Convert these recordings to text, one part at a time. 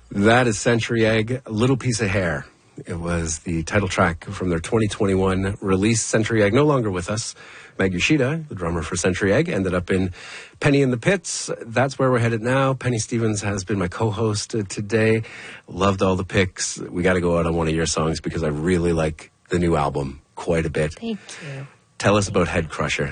That is Century Egg, A Little Piece of Hair. It was the title track from their 2021 release. Century Egg no longer with us. Meg Yoshida, the drummer for Century Egg, ended up in Penny in the Pits. That's where we're headed now. Penny Stevens has been my co-host today. Loved all the picks. We got to go out on one of your songs because I really like the new album quite a bit. Thank you. Tell us about Head Crusher.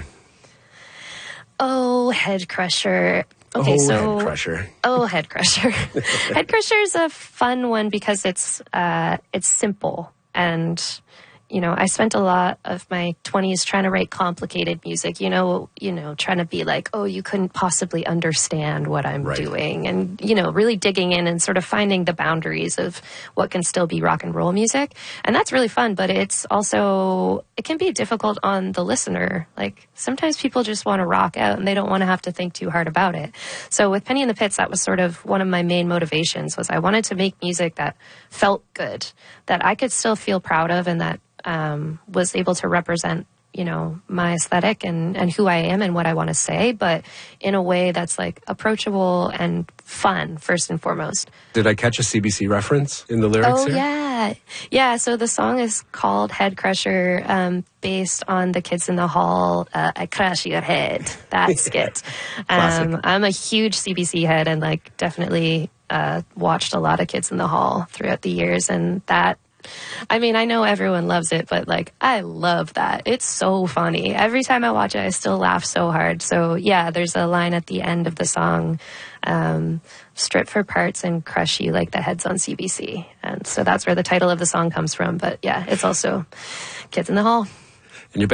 Oh, Head Crusher. Okay, Head Crusher. Head Crusher. Head Crusher is a fun one because it's simple, and I spent a lot of my 20s trying to write complicated music. Trying to be like, oh, you couldn't possibly understand what I'm doing, and really digging in and sort of finding the boundaries of what can still be rock and roll music, and that's really fun. But it can be difficult on the listener. Like sometimes people just want to rock out and they don't want to have to think too hard about it. So with Penny in the Pits, that was sort of one of my main motivations. Was I wanted to make music that felt good, that I could still feel proud of, and that was able to represent, my aesthetic and who I am and what I want to say, but in a way that's like approachable and fun, first and foremost. Did I catch a CBC reference in the lyrics here? Yeah. Yeah, so the song is called Head Crusher, based on the Kids in the Hall, I Crush Your Head, that skit. I'm a huge CBC head and definitely watched a lot of Kids in the Hall throughout the years, and that, I know everyone loves it, but I love that. It's so funny. Every time I watch it, I still laugh so hard. So yeah, there's a line at the end of the song, strip for parts and crush you like the heads on CBC. And so that's where the title of the song comes from. But yeah, it's also Kids in the Hall.